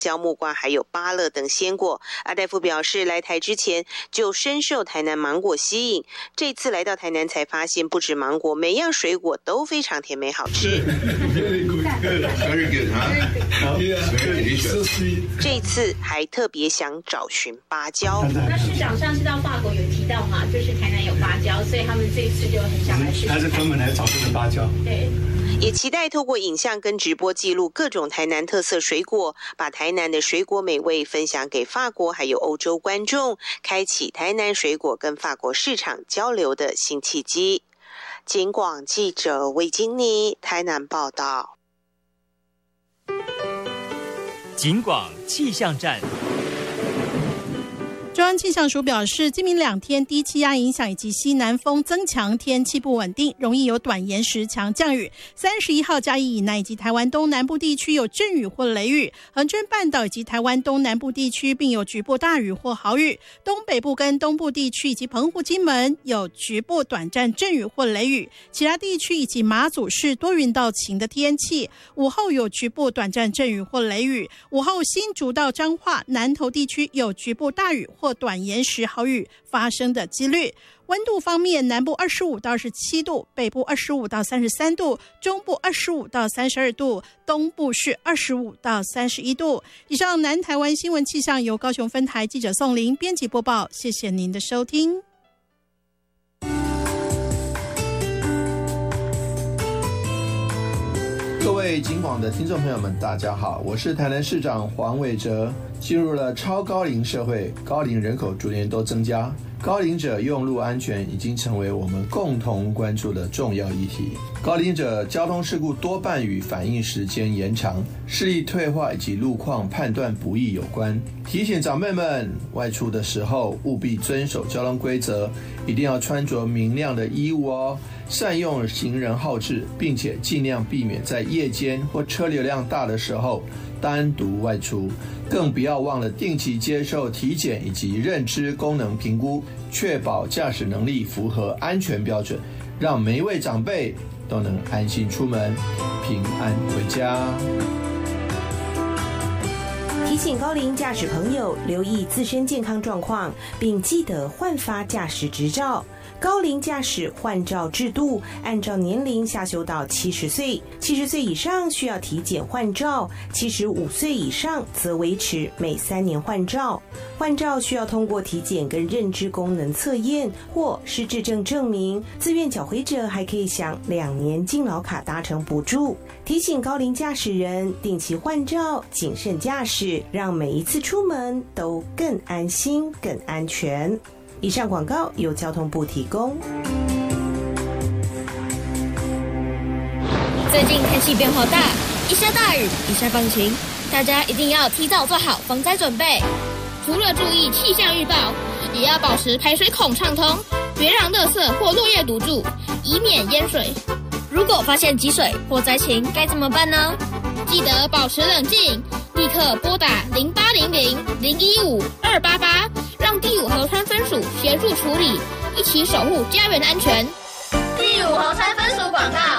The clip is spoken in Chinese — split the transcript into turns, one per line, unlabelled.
椒、木瓜还有芭乐等鲜果。阿大夫表示，来台之前就深受台南芒果吸引，这次来到台南才发现，不止芒果，每样水果都非常甜美好吃。这次还特别想找寻芭蕉。
那市长上次到法国有提到嘛，就是台南有芭蕉，所以他们这一次就很想来试试看。
还是专门来找这个芭蕉。
对。
也期待透过影像跟直播记录各种台南特色水果，把台南的水果美味分享给法国还有欧洲观众，开启台南水果跟法国市场交流的新契机。警广记者魏金妮台南报道。
警广气象站。
中央气象署表示，今明2天低气压影响以及西南风增强，天气不稳定，容易有短延时强降雨。31号嘉义以南以及台湾东南部地区有阵雨或雷雨，恒春半岛以及台湾东南部地区并有局部大雨或豪雨。东北部跟东部地区以及澎湖、金门有局部短暂阵雨或雷雨，其他地区以及马祖是多云到晴的天气。午后有局部短暂阵雨或雷雨，午后新竹到彰化、南投地区有局部大雨或短延时豪雨发生的几率。温度方面，南部25到27度，北部25到33度，中部25到32度，东部是25到31度。以上南台湾新闻气象由高雄分台记者宋玲编辑播报，谢谢您的收听。
各位警广的听众朋友们，大家好，我是台南市长黄伟哲。进入了超高龄社会，高龄人口逐年都增加，高龄者用路安全已经成为我们共同关注的重要议题。高龄者交通事故多半与反应时间延长、视力退化以及路况判断不易有关。提醒长辈们外出的时候务必遵守交通规则，一定要穿着明亮的衣物哦，善用行人号志，并且尽量避免在夜间或车流量大的时候单独外出，更不要忘了定期接受体检以及认知功能评估，确保驾驶能力符合安全标准，让每一位长辈都能安心出门，平安回家。
提醒高龄驾驶朋友留意自身健康状况，并记得换发驾驶执照。高龄驾驶换照制度按照年龄下修到70岁，70岁以上需要体检换照，75岁以上则维持每3年换照。换照需要通过体检跟认知功能测验或失智症证明，自愿缴回者还可以享2年敬老卡搭乘补助。提醒高龄驾驶人定期换照，谨慎驾驶，让每一次出门都更安心、更安全。以上广告由交通部提供。
最近天气变化大，一下大雨，一下放晴，大家一定要提早做好防灾准备。除了注意气象预报，也要保持排水孔畅通，别让垃圾或落叶堵住，以免淹水。如果发现积水或灾情，该怎么办呢？记得保持冷静，立刻拨打0800-015-288，让第5河川分署协助处理，一起守护家园安全。
第5河川分署广告。